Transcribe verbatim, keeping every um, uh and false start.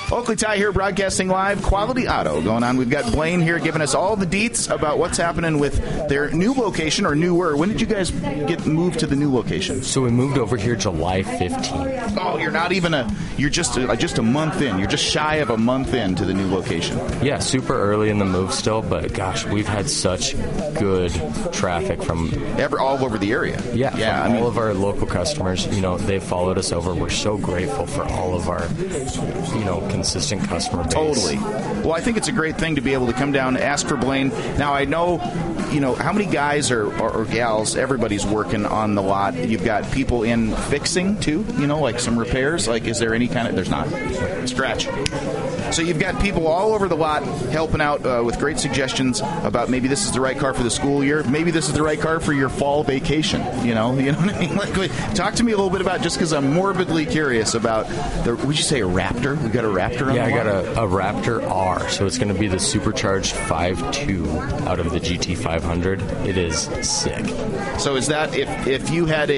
Oakley Tie here, broadcasting live. Quality Auto going on. We've got Blaine here giving us all the deets about what's happening with their new location, or newer. When did you guys get moved to the new location? So we moved over here July fifteenth. Oh, you're not even a, you're just a, just a month in. You're just shy of a month in to the new location. Yeah, super early in the move still, but gosh, we've had such good traffic from Ever, all over the area. Yeah, yeah. from I all mean, of our local customers. You know, they've followed us over. We're so grateful for all of our, you know, consistent customer base. Totally. Well, I think it's a great thing to be able to come down and ask for Blaine. Now, I know, you know, how many guys or, or, or gals, everybody's working on the lot. You've got people in fixing, too, you know, like some repairs. Like, is there any kind of, there's not. Scratch. So you've got people all over the lot helping out uh, with great suggestions about maybe this is the right car for the school year. Maybe this is the right car for your fall vacation. You know, you know what I mean? Like, wait, talk to me a little bit about, just because I'm morbidly curious about, the, would you say a Raptor? We got a Raptor on Yeah, the I got lot? a, a Raptor R, so it's going to be the supercharged five two out of the G T five hundred. It is sick. So is that, if, if you had a